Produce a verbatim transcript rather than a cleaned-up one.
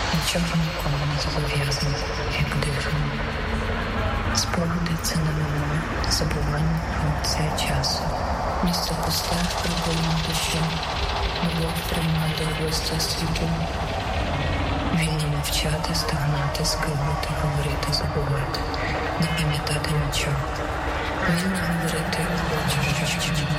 нічого нікому не зобов'язано, як дихання. Спогади – це неминуче забування функція часу. Місце пусте, прибулена душа, любов приймає до гостя світу. Вільні мовчати, стогнати, скиглити, говорити, забувати, не пам'ятати нічого. Вільно говорити, хочеш,